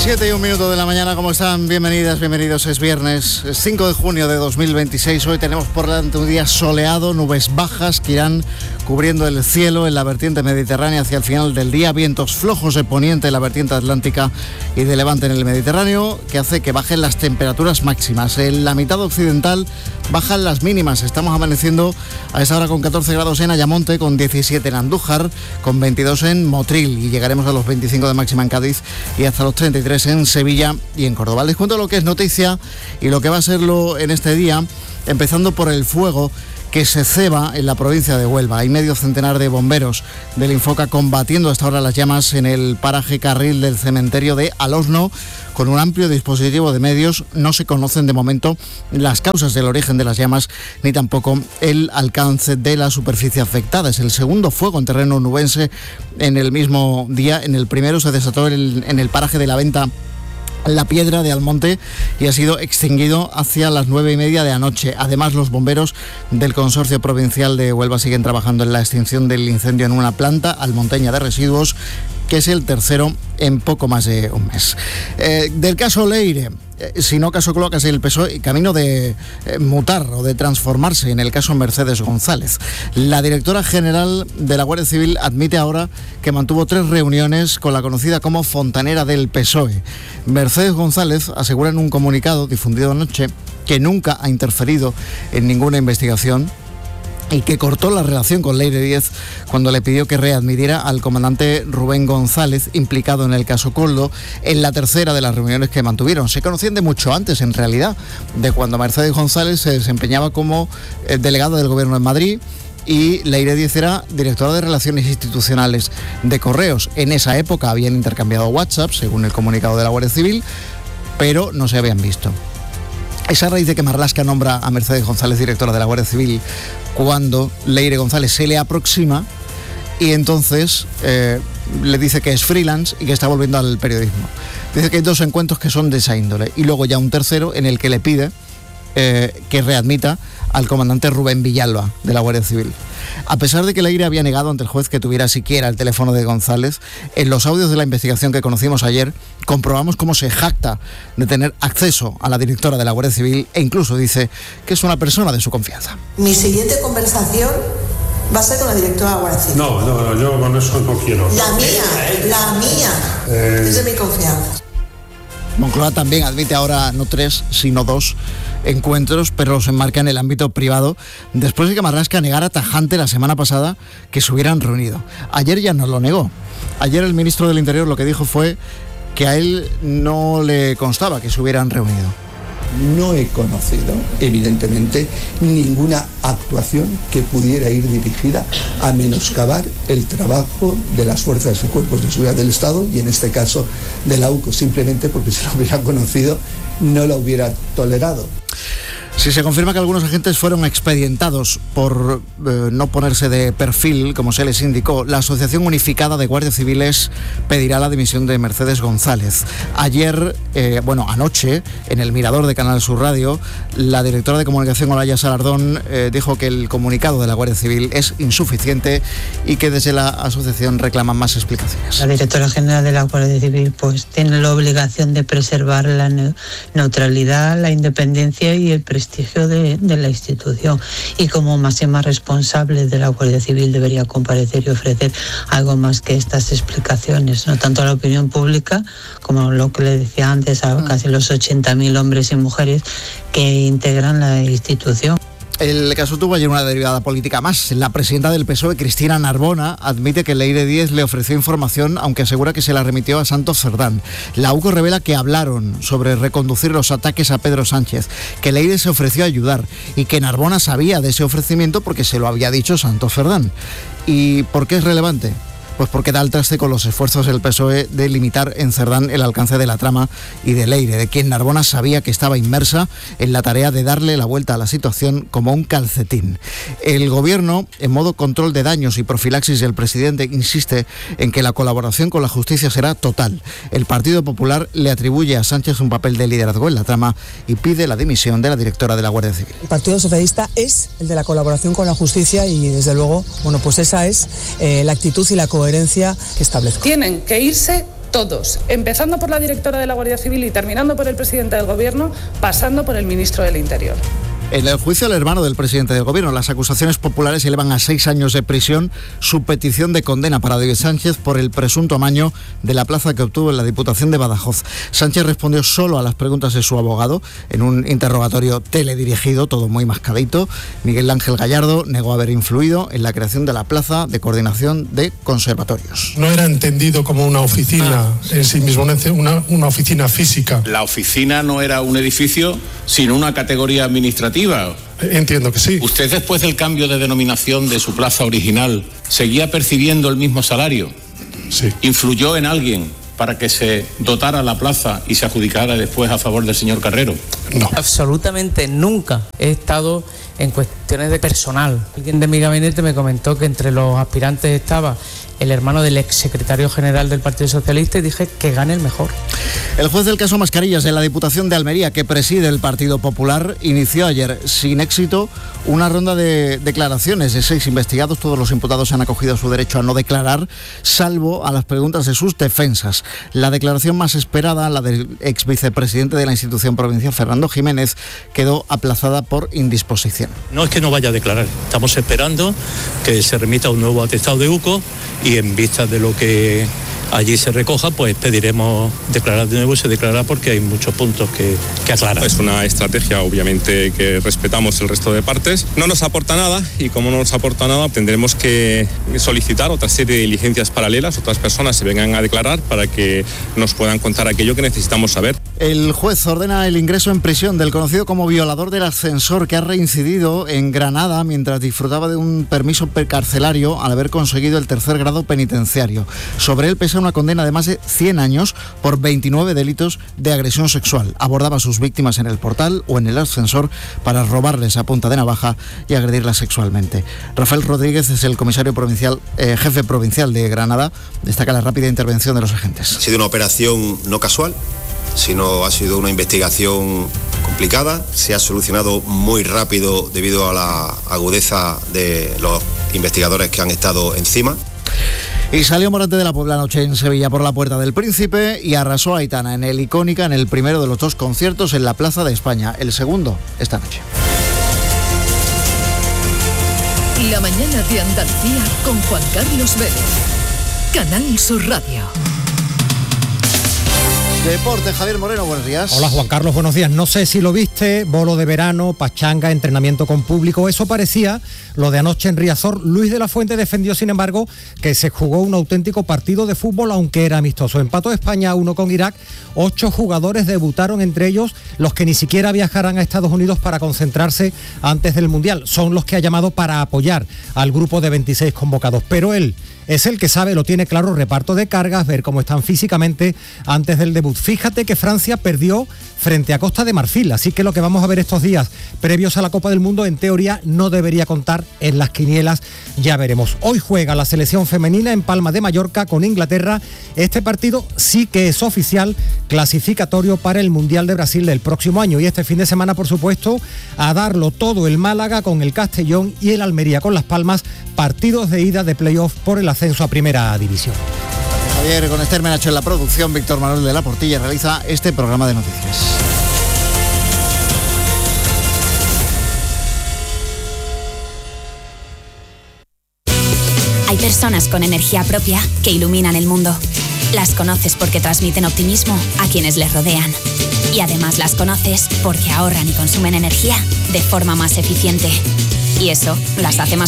7:01 de la mañana, ¿cómo están? Bienvenidas, bienvenidos. Es viernes, es 5 de junio de 2026. Hoy tenemos por delante un día soleado, nubes bajas que irán cubriendo el cielo en la vertiente mediterránea hacia el final del día. Vientos flojos de poniente en la vertiente atlántica y de levante en el Mediterráneo, que hace que bajen las temperaturas máximas. En la mitad occidental bajan las mínimas. Estamos amaneciendo a esa hora con 14 grados en Ayamonte, con 17 en Andújar, con 22 en Motril, y llegaremos a los 25 de máxima en Cádiz y hasta los 33 en Sevilla y en Córdoba. Les cuento lo que es noticia y lo que va a serlo en este día, empezando por el fuego que se ceba en la provincia de Huelva. Hay medio centenar de bomberos del Infoca combatiendo hasta ahora las llamas en el paraje Carril del cementerio de Alosno, con un amplio dispositivo de medios. No se conocen de momento las causas del origen de las llamas, ni tampoco el alcance de la superficie afectada. Es el segundo fuego en terreno nubense en el mismo día. En el primero se desató en el paraje de la Venta La Piedra de Almonte y ha sido extinguido hacia las 9:30 de anoche. Además, los bomberos del Consorcio Provincial de Huelva siguen trabajando en la extinción del incendio en una planta almonteña de residuos, que es el tercero en poco más de un mes. Del caso Leire, si no caso Cloacas, el PSOE camino de mutar o de transformarse en el caso Mercedes González. La directora general de la Guardia Civil admite ahora que mantuvo 3 reuniones con la conocida como fontanera del PSOE. Mercedes González asegura en un comunicado difundido anoche que nunca ha interferido en ninguna investigación y que cortó la relación con Leire Díez cuando le pidió que readmitiera al comandante Rubén González, implicado en el caso Coldo, en la tercera de las reuniones que mantuvieron. Se conocían de mucho antes, en realidad, de cuando Mercedes González se desempeñaba como delegado del Gobierno en Madrid y Leire Díez era directora de Relaciones Institucionales de Correos. En esa época habían intercambiado WhatsApp, según el comunicado de la Guardia Civil, pero no se habían visto. Es a raíz de que Marlaska nombra a Mercedes González directora de la Guardia Civil cuando Leire González se le aproxima y entonces le dice que es freelance y que está volviendo al periodismo. Dice que hay 2 encuentros que son de esa índole y luego ya un tercero en el que le pide que readmita al comandante Rubén Villalba de la Guardia Civil. A pesar de que Leire había negado ante el juez que tuviera siquiera el teléfono de González, en los audios de la investigación que conocimos ayer comprobamos cómo se jacta de tener acceso a la directora de la Guardia Civil e incluso dice que es una persona de su confianza. Mi siguiente conversación va a ser con la directora de la Guardia Civil. No, yo con eso no quiero. La mía, es de mi confianza. Moncloa también admite ahora no 3, sino 2 encuentros, pero los enmarca en el ámbito privado, después de que Marlaska negara tajante la semana pasada que se hubieran reunido. Ayer ya no lo negó. Ayer el ministro del Interior lo que dijo fue que a él no le constaba que se hubieran reunido. No he conocido, evidentemente, ninguna actuación que pudiera ir dirigida a menoscabar el trabajo de las fuerzas y cuerpos de seguridad del Estado y en este caso de la UCO, simplemente porque si lo hubiera conocido no lo hubiera tolerado. Si se confirma que algunos agentes fueron expedientados por no ponerse de perfil, como se les indicó, la Asociación Unificada de Guardias Civiles pedirá la dimisión de Mercedes González. Ayer, anoche, en el Mirador de Canal Sur Radio, la directora de comunicación Olaya Salardón dijo que el comunicado de la Guardia Civil es insuficiente y que desde la asociación reclaman más explicaciones. La directora general de la Guardia Civil pues tiene la obligación de preservar la neutralidad, la independencia y el prestigio de la institución, y como máxima responsable de la Guardia Civil debería comparecer y ofrecer algo más que estas explicaciones, no tanto a la opinión pública como lo que le decía antes, a casi los 80.000 hombres y mujeres que integran la institución. El caso tuvo ayer una derivada política más. La presidenta del PSOE, Cristina Narbona, admite que Leire Díez le ofreció información, aunque asegura que se la remitió a Santos Cerdán. La UCO revela que hablaron sobre reconducir los ataques a Pedro Sánchez, que Leire se ofreció a ayudar y que Narbona sabía de ese ofrecimiento porque se lo había dicho Santos Cerdán. ¿Y por qué es relevante? Pues porque da al traste con los esfuerzos del PSOE de limitar en Cerdán el alcance de la trama y de Leire, de quien Narbona sabía que estaba inmersa en la tarea de darle la vuelta a la situación como un calcetín. El gobierno, en modo control de daños y profilaxis del presidente, insiste en que la colaboración con la justicia será total. El Partido Popular le atribuye a Sánchez un papel de liderazgo en la trama y pide la dimisión de la directora de la Guardia Civil. El Partido Socialista es el de la colaboración con la justicia y desde luego, pues esa es la actitud y la coherencia que establezco. Tienen que irse todos, empezando por la directora de la Guardia Civil y terminando por el presidente del Gobierno, pasando por el ministro del Interior. En el juicio al hermano del presidente del Gobierno, las acusaciones populares elevan a 6 años de prisión su petición de condena para David Sánchez por el presunto amaño de la plaza que obtuvo en la Diputación de Badajoz. Sánchez respondió solo a las preguntas de su abogado en un interrogatorio teledirigido, todo muy mascadito. Miguel Ángel Gallardo negó haber influido en la creación de la plaza de coordinación de conservatorios. No era entendido como una oficina en sí mismo, una oficina física. La oficina no era un edificio, sino una categoría administrativa. Entiendo que sí. ¿Usted, después del cambio de denominación de su plaza original, seguía percibiendo el mismo salario? Sí. ¿Influyó en alguien para que se dotara la plaza y se adjudicara después a favor del señor Carrero? No. Absolutamente nunca he estado en cuestiones de personal. Alguien de mi gabinete me comentó que entre los aspirantes estaba el hermano del exsecretario general del Partido Socialista y dije que gane el mejor. El juez del caso Mascarillas de la Diputación de Almería, que preside el Partido Popular, inició ayer sin éxito una ronda de declaraciones de 6 investigados. Todos los imputados han acogido su derecho a no declarar, salvo a las preguntas de sus defensas. La declaración más esperada, la del ex vicepresidente de la institución provincial, Fernando Jiménez, quedó aplazada por indisposición. No es que no vaya a declarar, estamos esperando que se remita un nuevo atestado de UCO y en vista de lo que allí se recoja, pues pediremos declarar de nuevo y se declarará porque hay muchos puntos que aclarar. Es una estrategia, obviamente, que respetamos el resto de partes. No nos aporta nada y como no nos aporta nada, tendremos que solicitar otra serie de diligencias paralelas, otras personas se vengan a declarar para que nos puedan contar aquello que necesitamos saber. El juez ordena el ingreso en prisión del conocido como violador del ascensor, que ha reincidido en Granada mientras disfrutaba de un permiso precarcelario al haber conseguido el 3er grado penitenciario. Sobre él pesa una condena de más de 100 años por 29 delitos de agresión sexual. Abordaba a sus víctimas en el portal o en el ascensor para robarles a punta de navaja y agredirlas sexualmente. Rafael Rodríguez es el comisario provincial, jefe provincial de Granada. Destaca la rápida intervención de los agentes. Ha sido una operación no casual, sino ha sido una investigación complicada. Se ha solucionado muy rápido debido a la agudeza de los investigadores que han estado encima. Y salió Morante de la Puebla anoche en Sevilla por la Puerta del Príncipe y arrasó a Aitana en el Icónica en el primero de los 2 conciertos en la Plaza de España. El segundo esta noche. La mañana de Andalucía con Juan Carlos Vélez. Canal Sur Radio. Deporte, Javier Moreno, buenos días. Hola Juan Carlos, buenos días. No sé si lo viste, bolo de verano, pachanga, entrenamiento con público, eso parecía lo de anoche en Riazor. Luis de la Fuente defendió, sin embargo, que se jugó un auténtico partido de fútbol, aunque era amistoso. Empató España 1 con Irak, 8 jugadores debutaron, entre ellos los que ni siquiera viajarán a Estados Unidos para concentrarse antes del Mundial. Son los que ha llamado para apoyar al grupo de 26 convocados, pero él es el que sabe, lo tiene claro, reparto de cargas, ver cómo están físicamente antes del debut. Fíjate que Francia perdió frente a Costa de Marfil, así que lo que vamos a ver estos días previos a la Copa del Mundo, en teoría, no debería contar en las quinielas, ya veremos. Hoy juega la selección femenina en Palma de Mallorca con Inglaterra. Este partido sí que es oficial, clasificatorio para el Mundial de Brasil del próximo año. Y este fin de semana, por supuesto, a darlo todo el Málaga con el Castellón y el Almería con Las Palmas, partidos de ida de playoff por el ascenso a Primera División. Javier, con Esther Menacho en la producción, Víctor Manuel de la Portilla realiza este programa de noticias. Hay personas con energía propia que iluminan el mundo. Las conoces porque transmiten optimismo a quienes les rodean. Y además las conoces porque ahorran y consumen energía de forma más eficiente. Y eso las hace más